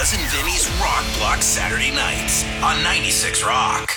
Cousin Vinny's Rock Block Saturday nights on 96 Rock.